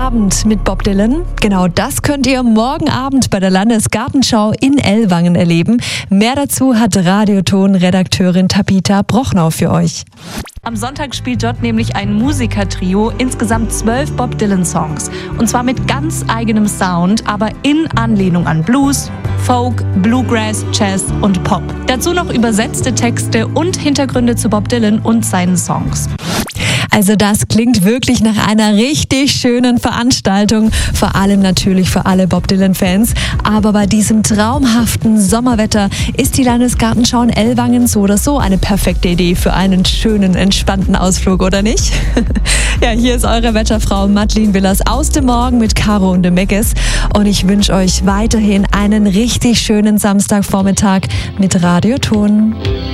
Abend mit Bob Dylan. Genau das könnt ihr morgen Abend bei der Landesgartenschau in Ellwangen erleben. Mehr dazu hat Radioton-Redakteurin Tabita Brochnau für euch. Am Sonntag spielt dort nämlich ein Musikertrio insgesamt 12 Bob Dylan-Songs. Und zwar mit ganz eigenem Sound, aber in Anlehnung an Blues, Folk, Bluegrass, Jazz und Pop. Dazu noch übersetzte Texte und Hintergründe zu Bob Dylan und seinen Songs. Also das klingt wirklich nach einer richtig schönen Veranstaltung, vor allem natürlich für alle Bob Dylan-Fans. Aber bei diesem traumhaften Sommerwetter ist die Landesgartenschau in Ellwangen so oder so eine perfekte Idee für einen schönen, entspannten Ausflug, oder nicht? Ja, hier ist eure Wetterfrau Madeleine Willers aus dem Morgen mit Caro und dem Meckes. Und ich wünsche euch weiterhin einen richtig schönen Samstagvormittag mit Radioton.